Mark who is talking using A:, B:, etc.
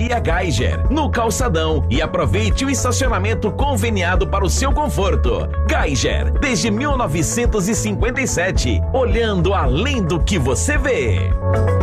A: Carroceria Geiger, no Calçadão, e aproveite o estacionamento conveniado para o seu conforto. Geiger, desde 1957, olhando além do que você vê.